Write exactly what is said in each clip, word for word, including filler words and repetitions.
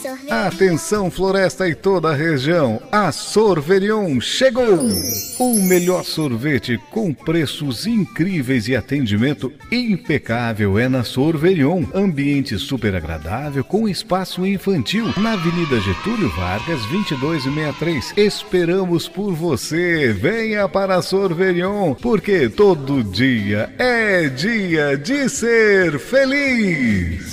Atenção, Floresta e toda a região, a Sorverion chegou! O melhor sorvete com preços incríveis e atendimento impecável é na Sorverion. Ambiente super agradável com espaço infantil na Avenida Getúlio Vargas, vinte e dois sessenta e três. Esperamos por você. Venha para a Sorverion, porque todo dia é dia de ser feliz.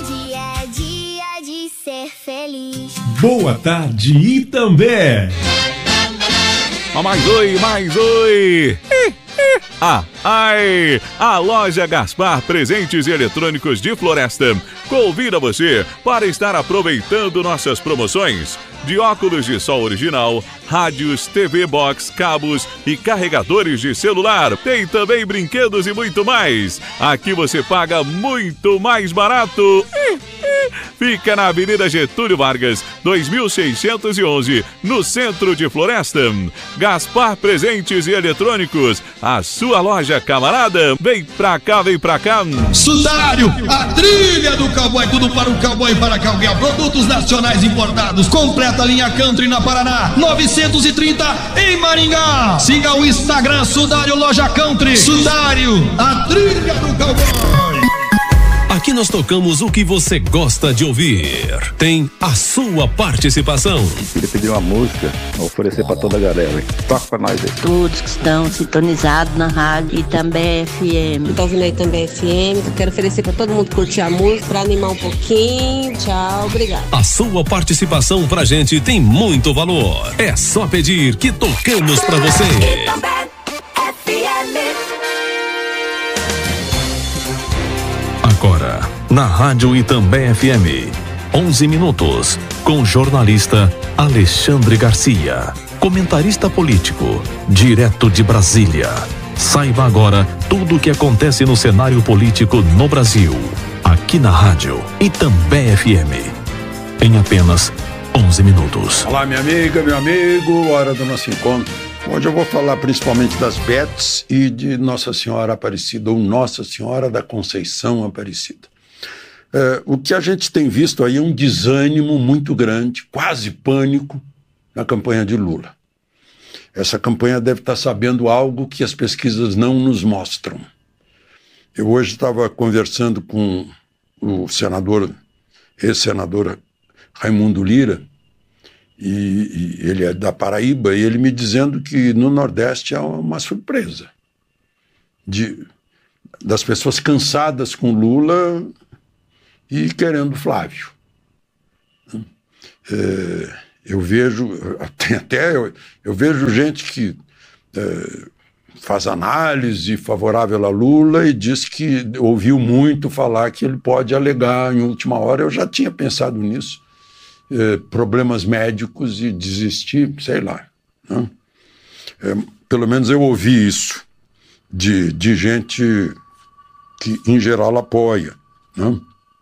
Feliz. Boa tarde, Itambé. Ah, mais oi, mais oi. Ah, ai! A loja Gaspar Presentes Eletrônicos de Floresta convida você para estar aproveitando nossas promoções de óculos de sol original, rádios, T V Box, cabos e carregadores de celular. Tem também brinquedos e muito mais. Aqui você paga muito mais barato. Fica na Avenida Getúlio Vargas, dois mil seiscentos e onze, no centro de Floresta. Gaspar Presentes e Eletrônicos, a sua loja, camarada. Vem pra cá, vem pra cá. Sudário, a trilha do cowboy, tudo para o cowboy e para calguear. Produtos nacionais importados, completa linha country na Paraná, novecentos e trinta em Maringá. Siga o Instagram Sudário Loja Country. Sudário, a trilha do cowboy. Aqui nós tocamos o que você gosta de ouvir. Tem a sua participação. Queria pedir uma música, oferecer pra toda a galera. Toca pra nós aí. Todos que estão sintonizados na rádio e também F M. Tô ouvindo aí também F M. Eu quero oferecer pra todo mundo curtir a música, pra animar um pouquinho. Tchau, obrigado. A sua participação pra gente tem muito valor. É só pedir que tocamos pra você. Agora, na Rádio Itambé F M, onze minutos, com jornalista Alexandre Garcia, comentarista político, direto de Brasília. Saiba agora tudo o que acontece no cenário político no Brasil, aqui na Rádio Itambé F M, em apenas onze minutos. Olá, minha amiga, meu amigo, hora do nosso encontro. Hoje eu vou falar principalmente das Bets e de Nossa Senhora Aparecida, ou Nossa Senhora da Conceição Aparecida. É, o que a gente tem visto aí é um desânimo muito grande, quase pânico, na campanha de Lula. Essa campanha deve estar sabendo algo que as pesquisas não nos mostram. Eu hoje estava conversando com o senador, ex-senador Raimundo Lira, E, e ele é da Paraíba, e ele me dizendo que no Nordeste há uma surpresa de, das pessoas cansadas com Lula e querendo Flávio. É, eu vejo, tem até eu, eu vejo gente que é, faz análise favorável a Lula e diz que ouviu muito falar que ele pode alegar em última hora. Eu já tinha pensado nisso. Eh, problemas médicos e desistir, sei lá. Né? É, pelo menos eu ouvi isso de, de gente que, em geral, apoia. Né?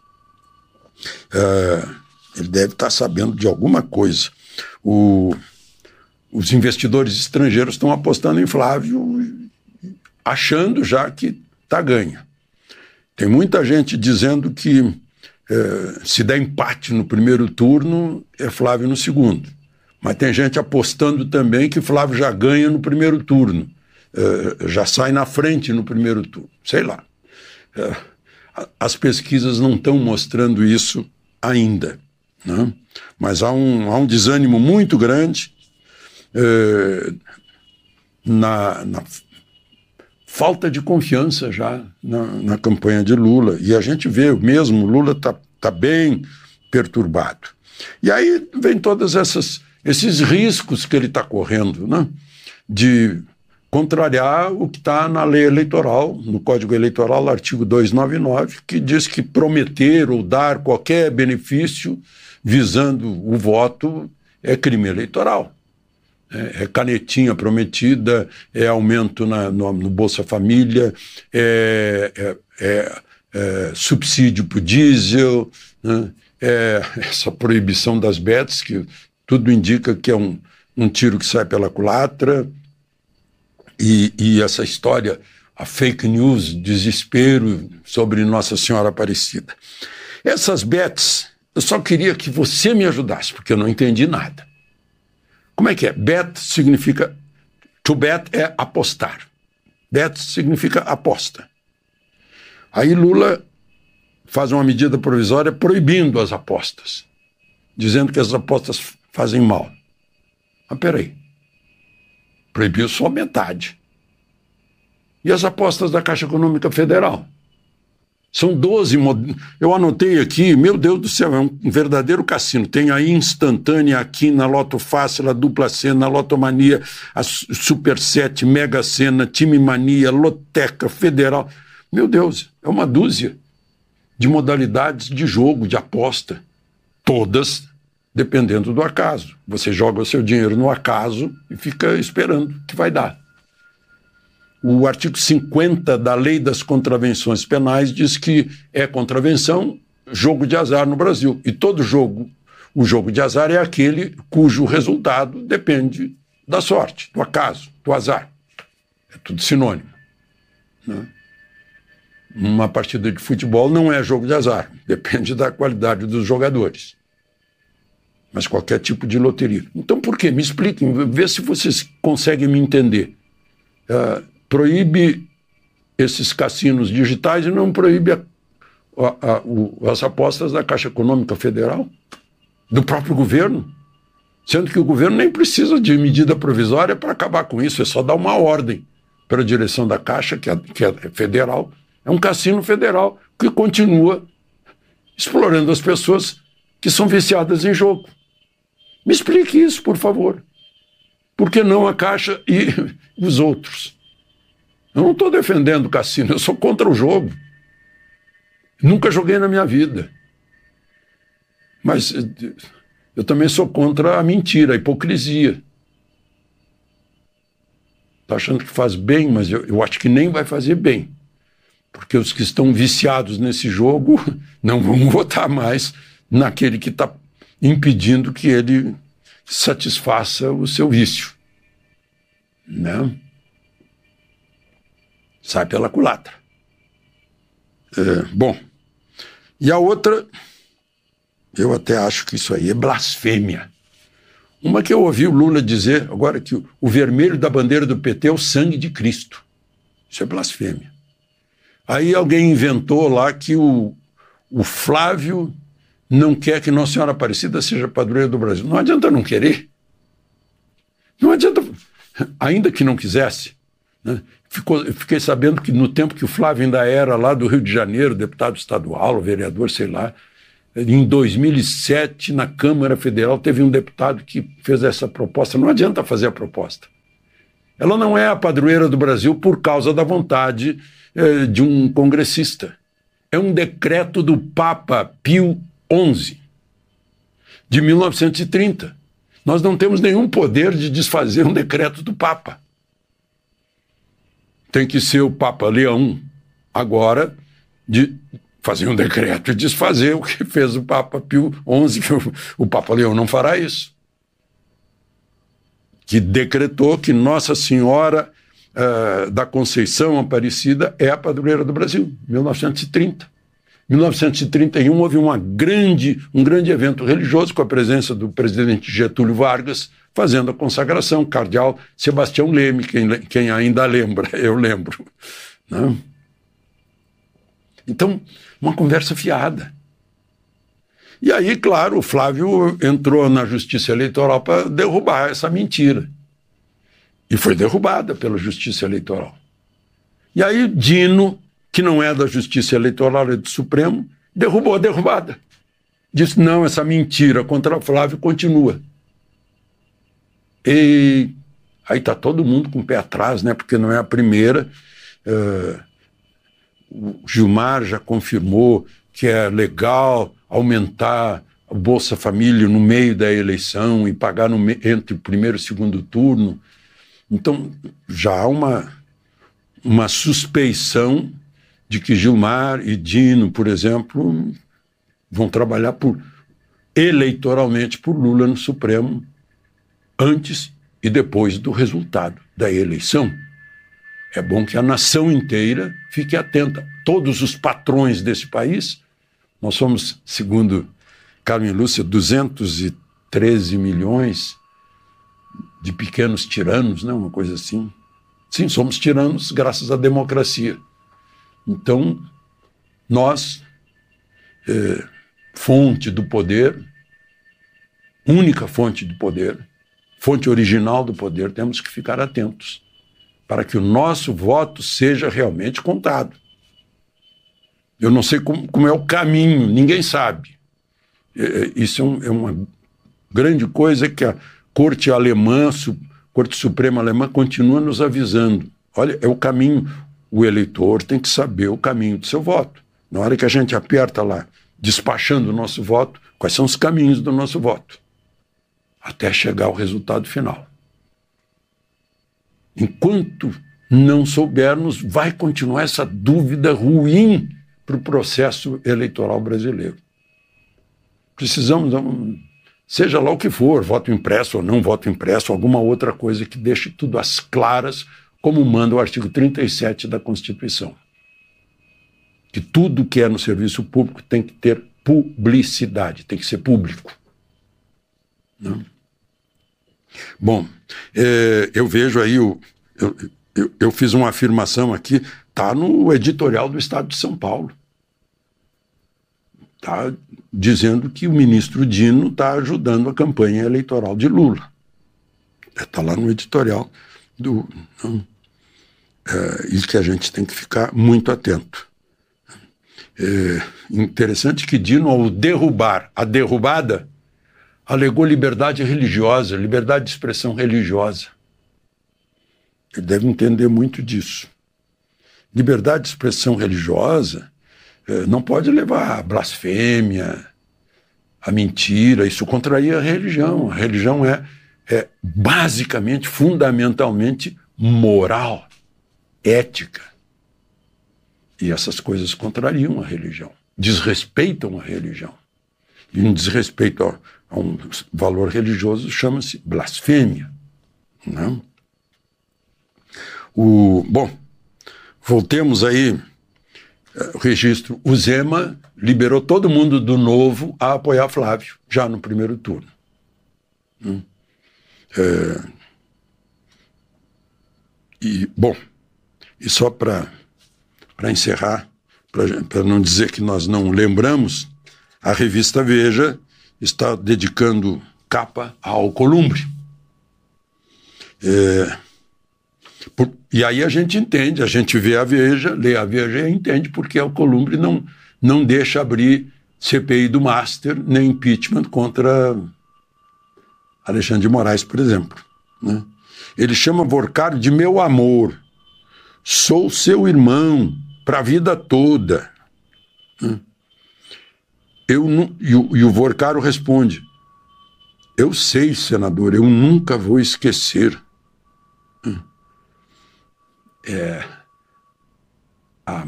É, ele deve estar sabendo de alguma coisa. O, os investidores estrangeiros estão apostando em Flávio, achando já que está ganho. Tem muita gente dizendo que É, se der empate no primeiro turno, é Flávio no segundo. Mas tem gente apostando também que Flávio já ganha no primeiro turno, é, já sai na frente no primeiro turno. Sei lá. É, as pesquisas não estão mostrando isso ainda, né? Mas há um, há um desânimo muito grande é, na, na falta de confiança já na, na campanha de Lula. E a gente vê mesmo, Lula está tá bem perturbado. E aí vem todos essas, esses riscos que ele está correndo, né? De contrariar o que está na lei eleitoral, no Código Eleitoral, artigo duzentos e noventa e nove, que diz que prometer ou dar qualquer benefício visando o voto é crime eleitoral. É, é canetinha prometida, é aumento na, no, no Bolsa Família, é, é, é, é subsídio para o diesel, né? É essa proibição das bets, que tudo indica que é um, um tiro que sai pela culatra, e, e essa história, a fake news, desespero sobre Nossa Senhora Aparecida. Essas bets Eu só queria que você me ajudasse, porque eu não entendi nada. Como é que é? Bet significa... To bet é apostar. Bet significa aposta. Aí Lula faz uma medida provisória proibindo as apostas, dizendo que as apostas fazem mal. Mas peraí, proibiu só metade. E as apostas da Caixa Econômica Federal? São doze, eu anotei aqui, meu Deus do céu, é um verdadeiro cassino. Tem a Instantânea, a Quina, a Loto Fácil, a Dupla Sena, a Lotomania, a Super sete, Mega Sena, Time Mania, Loteca, Federal. Meu Deus, é uma dúzia de modalidades de jogo, de aposta. Todas dependendo do acaso. Você joga o seu dinheiro no acaso e fica esperando o que vai dar. O artigo cinquenta da Lei das Contravenções Penais diz que é contravenção jogo de azar no Brasil. E todo jogo, o jogo de azar é aquele cujo resultado depende da sorte, do acaso, do azar. É tudo sinônimo, né? Uma partida de futebol não é jogo de azar, depende da qualidade dos jogadores. Mas qualquer tipo de loteria. Então por quê? Me expliquem, vê se vocês conseguem me entender. Uh, proíbe esses cassinos digitais e não proíbe a, a, a, o, as apostas da Caixa Econômica Federal, do próprio governo, sendo que o governo nem precisa de medida provisória para acabar com isso, é só dar uma ordem para a direção da Caixa, que é, que é federal. É um cassino federal que continua explorando as pessoas que são viciadas em jogo. Me explique isso, por favor. Por que não a Caixa e os outros? Eu não estou defendendo o cassino, eu sou contra o jogo. Nunca joguei na minha vida. Mas eu também sou contra a mentira, a hipocrisia. Está achando que faz bem, mas eu, eu acho que nem vai fazer bem. Porque os que estão viciados nesse jogo não vão votar mais naquele que está impedindo que ele satisfaça o seu vício. Né? Sai pela culatra. É, bom, e a outra, eu até acho que isso aí é blasfêmia. Uma que eu ouvi o Lula dizer agora, que o, o vermelho da bandeira do P T é o sangue de Cristo. Isso é blasfêmia. Aí alguém inventou lá que o, o Flávio não quer que Nossa Senhora Aparecida seja padroeira do Brasil. Não adianta não querer. Não adianta, ainda que não quisesse. Né? Ficou, fiquei sabendo que no tempo que o Flávio ainda era lá do Rio de Janeiro, deputado estadual, vereador, sei lá, em dois mil e sete, na Câmara Federal, teve um deputado que fez essa proposta. Não adianta fazer a proposta. Ela não é a padroeira do Brasil por causa da vontade eh, de um congressista. É um decreto do Papa Pio onze, de mil novecentos e trinta. Nós não temos nenhum poder de desfazer um decreto do Papa. Tem que ser o Papa Leão, agora, de fazer um decreto e desfazer o que fez o Papa Pio onze, que o, o Papa Leão não fará isso. Que decretou que Nossa Senhora uh, da Conceição Aparecida é a padroeira do Brasil, mil novecentos e trinta. Em mil novecentos e trinta e um houve uma grande, um grande evento religioso com a presença do presidente Getúlio Vargas, fazendo a consagração, cardeal Sebastião Leme, quem, quem ainda lembra, eu lembro. Né? Então, uma conversa fiada. E aí, claro, o Flávio entrou na Justiça Eleitoral para derrubar essa mentira. E foi derrubada pela Justiça Eleitoral. E aí, Dino, que não é da Justiça Eleitoral, é do Supremo, derrubou a derrubada. Disse, não, essa mentira contra o Flávio continua. E aí está todo mundo com o pé atrás, né? Porque não é a primeira. Uh, o Gilmar já confirmou que é legal aumentar a Bolsa Família no meio da eleição e pagar no me- entre o primeiro e o segundo turno. Então, já há uma, uma suspeição de que Gilmar e Dino, por exemplo, vão trabalhar por, eleitoralmente por Lula no Supremo antes e depois do resultado da eleição. É bom que a nação inteira fique atenta. Todos os patrões desse país, nós somos, segundo Carmen Lúcia, duzentos e treze milhões de pequenos tiranos, né? Uma coisa assim. Sim, somos tiranos graças à democracia. Então, nós, é, fonte do poder, única fonte do poder, fonte original do poder, temos que ficar atentos para que o nosso voto seja realmente contado. Eu não sei como, como é o caminho, ninguém sabe. É, isso é, um, é uma grande coisa que a Corte Alemã, Su, Corte Suprema Alemã, continua nos avisando. Olha, é o caminho. O eleitor tem que saber o caminho do seu voto. Na hora que a gente aperta lá, despachando o nosso voto, quais são os caminhos do nosso voto? Até chegar ao resultado final. Enquanto não soubermos, vai continuar essa dúvida ruim para o processo eleitoral brasileiro. Precisamos, seja lá o que for, voto impresso ou não voto impresso, alguma outra coisa que deixe tudo às claras, como manda o artigo trinta e sete da Constituição. Que tudo que é no serviço público tem que ter publicidade, tem que ser público. Não? Bom, é, eu vejo aí, o, eu, eu, eu fiz uma afirmação aqui, está no editorial do Estado de São Paulo. Está dizendo que o ministro Dino está ajudando a campanha eleitoral de Lula. Está lá no editorial do... Não, é, isso que a gente tem que ficar muito atento. É interessante que Dino, ao derrubar a derrubada, alegou liberdade religiosa, liberdade de expressão religiosa. Ele deve entender muito disso. Liberdade de expressão religiosa eh, não pode levar a blasfêmia, a mentira, isso contraria a religião. A religião é, é basicamente, fundamentalmente moral, ética. E essas coisas contrariam a religião, desrespeitam a religião. E um desrespeito a, a um valor religioso chama-se blasfêmia. Não? O, bom, voltemos aí, o registro. O Zema liberou todo mundo do Novo a apoiar Flávio, já no primeiro turno. É, e, bom, e só para para encerrar, para não dizer que nós não lembramos, a revista Veja está dedicando capa a Alcolumbre. É, por, e aí a gente entende, a gente vê a Veja, lê a Veja e entende porque Alcolumbre não, não deixa abrir C P I do Master, nem impeachment contra Alexandre de Moraes, por exemplo. Né? Ele chama Vorcaro de meu amor, sou seu irmão para a vida toda. Né? Eu, e, o, e o Vorcaro responde, eu sei, senador, eu nunca vou esquecer. É, a,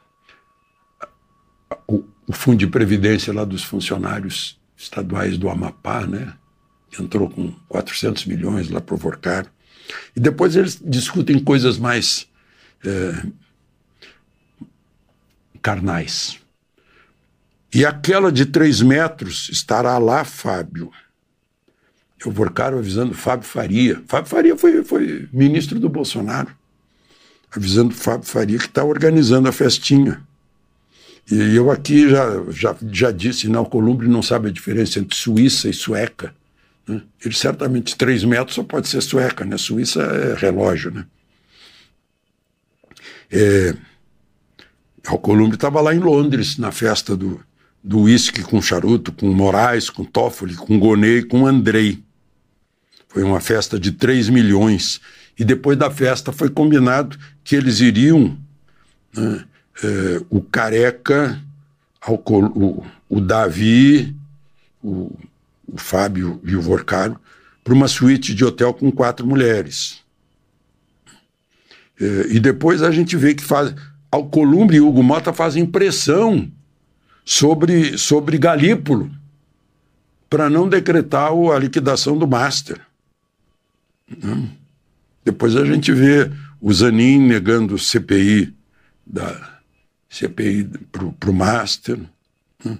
a, o, o Fundo de Previdência lá dos funcionários estaduais do Amapá, né, entrou com quatrocentos milhões lá para o Vorcaro. E depois eles discutem coisas mais é, carnais. E aquela de três metros estará lá, Fábio. Eu Vorcaro avisando Fábio Faria. Fábio Faria foi, foi ministro do Bolsonaro. Avisando Fábio Faria que está organizando a festinha. E eu aqui já, já, já disse, não, Alcolumbre não sabe a diferença entre Suíça e sueca. Né? Ele certamente, três metros só pode ser sueca, né? Suíça é relógio, né? É, Alcolumbre estava lá em Londres, na festa do do uísque com charuto, com Moraes, com Toffoli, com Gonê e com Andrei. Foi uma festa de três milhões. E depois da festa foi combinado que eles iriam, né, é, o Careca, o, o Davi, o, o Fábio e o Vorcaro, para uma suíte de hotel com quatro mulheres. É, e depois a gente vê que faz, Alcolumbre e Hugo Mota fazem pressão sobre, sobre Galípolo para não decretar a liquidação do Master. Não. Depois a gente vê o Zanin negando C P I da C P I para o Master. Né?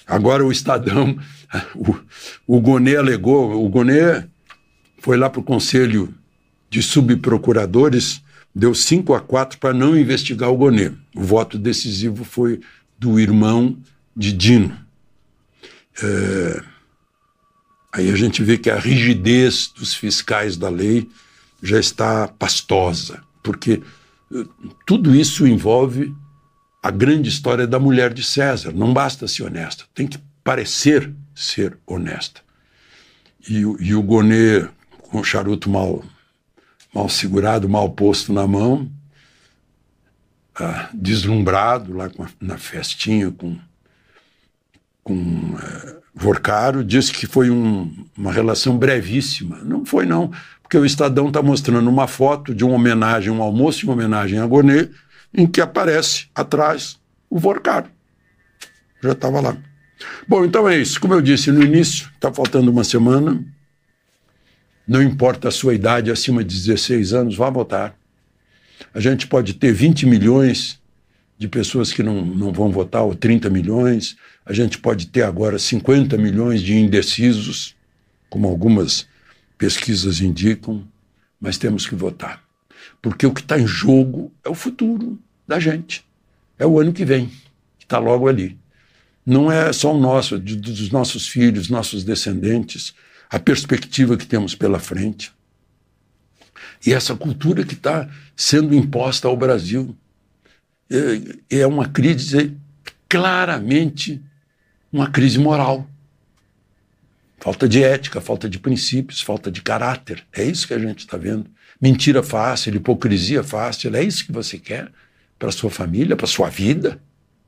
Agora o Estadão, o, o Gonê alegou, o Gonê foi lá para o Conselho de Subprocuradores, deu cinco a quatro para não investigar o Gonê. O voto decisivo foi do irmão de Dino. É, aí a gente vê que a rigidez dos fiscais da lei já está pastosa, porque tudo isso envolve a grande história da mulher de César. Não basta ser honesta, tem que parecer ser honesta. E, e o Gonê, com o charuto mal, mal segurado, mal posto na mão, ah, deslumbrado lá com a, na festinha com, com eh, Vorcaro, disse que foi um, uma relação brevíssima. Não foi, não, porque o Estadão está mostrando uma foto de uma homenagem, um almoço em homenagem a Gonê, em que aparece atrás o Vorcaro. Já estava lá. Bom, então é isso. Como eu disse no início, está faltando uma semana. Não importa a sua idade, acima de dezesseis anos, vá votar. A gente pode ter vinte milhões de pessoas que não, não vão votar, ou trinta milhões. A gente pode ter agora cinquenta milhões de indecisos, como algumas pesquisas indicam, mas temos que votar. Porque o que está em jogo é o futuro da gente. É o ano que vem, que está logo ali. Não é só o nosso, é dos nossos filhos, nossos descendentes, a perspectiva que temos pela frente. E essa cultura que está sendo imposta ao Brasil é, é uma crise, claramente uma crise moral. Falta de ética, falta de princípios, falta de caráter. É isso que a gente está vendo. Mentira fácil, hipocrisia fácil, é isso que você quer para sua família, para sua vida?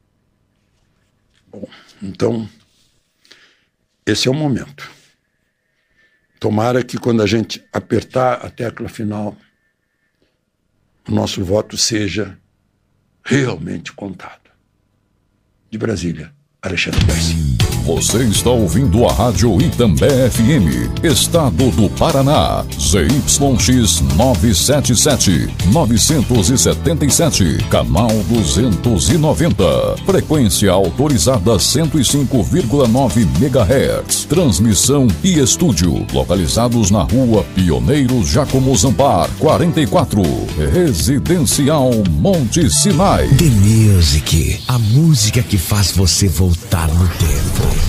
Bom, então, esse é o momento. Tomara que quando a gente apertar a tecla final, o nosso voto seja realmente contado. De Brasília, Alexandre Garcia. Você está ouvindo a Rádio Itambé F M, Estado do Paraná, Z Y X novecentos e setenta e sete, novecentos e setenta e sete, canal duzentos e noventa, frequência autorizada cento e cinco vírgula nove megahertz, transmissão e estúdio, localizados na rua Pioneiros Jacomo Zampar, quarenta e quatro, Residencial Monte Sinai. The Music, a música que faz você voltar no tempo.